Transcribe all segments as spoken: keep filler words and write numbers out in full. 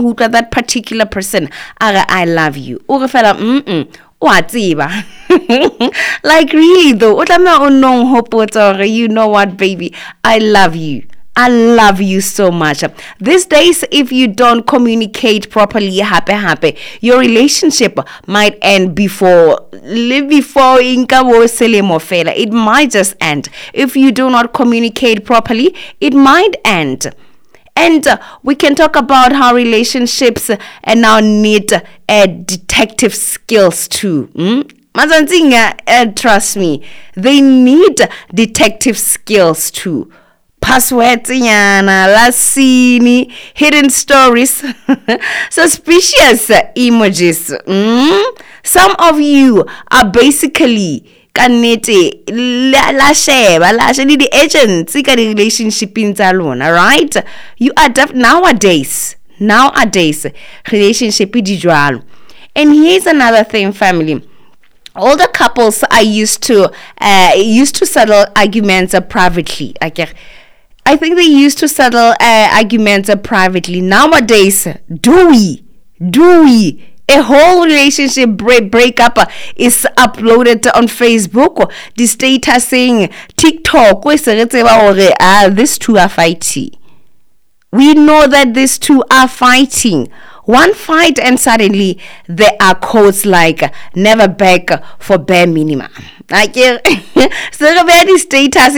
who got that particular person, I love you. O fela mm like really though, you know what, baby, I love you. I love you so much. These days, if you don't communicate properly, happy, happy, your relationship might end before, before it might just end. If you do not communicate properly, it might end. And uh, we can talk about how relationships uh, now need uh, detective skills too. Mm? Uh, trust me, they need detective skills too. Passwords, lasini, hidden stories, suspicious emojis. Mm? Some of you are basically kanete la sheba la sheba the agents ka di relationship in lona, right? You are def- nowadays nowadays relationship di jwalo. And here's another thing, family. Older couples are used to uh used to settle arguments uh, privately. Like I think they used to settle uh, arguments uh, privately. Nowadays, do we do we a whole relationship break breakup uh, is uploaded on Facebook. The status saying TikTok. Ah, these two are fighting. We know that these two are fighting. One fight and suddenly there are quotes like never beg for bare minimum. Like so the status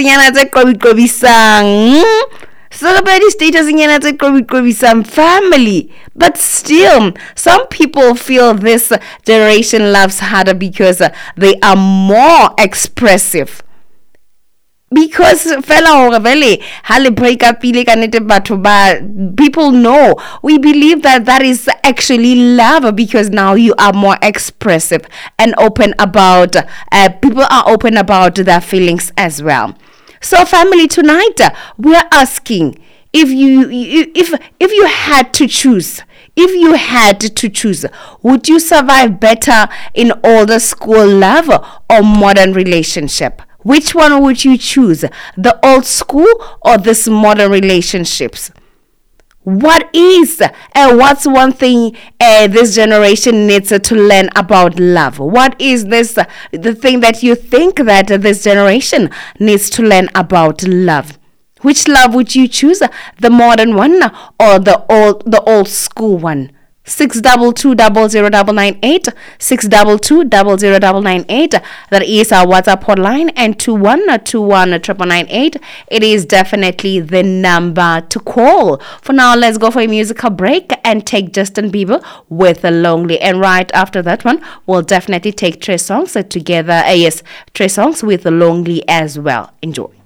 So the status in some family, but still, some people feel this generation loves harder because they are more expressive. Because fella or vele hale break up people know, we believe that that is actually love because now you are more expressive and open about uh, people are open about their feelings as well. So family, tonight uh, we are asking if you, you if if you had to choose if you had to choose would you survive better in older school love or modern relationship? Which one would you choose, the old school or this modern relationships? What is and uh, what's one thing uh, this generation needs uh, to learn about love? What is this uh, the thing that you think that uh, this generation needs to learn about love? Which love would you choose, the modern one or the old the old school one? Six double two double zero double nine eight six double two double zero double nine eight. That is our WhatsApp hotline, and two one two one triple nine eight. It is definitely the number to call. For now, let's go for a musical break and take Justin Bieber with a Lonely. And right after that one, we'll definitely take Trey Songz together. Uh, yes, Trey Songz with a Lonely as well. Enjoy.